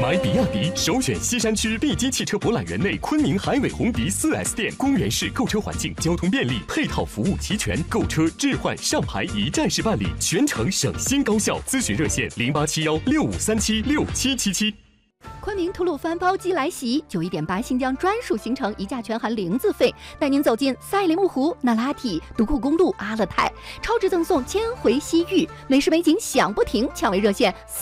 买比亚迪，首选西山区碧基汽车博览园内昆明海伟鸿迪 4S 店，公园式购车环境，交通便利，配套服务齐全，购车置换上牌一站式办理，全程省心高效。咨询热线087165376777。 昆明吐鲁番包机来袭，91.8新疆专属行程，一价全含0字费，带您走进赛里木湖、那拉提、独库公路、阿勒泰，超值赠送1000回西域，美食美景享不停，抢位热线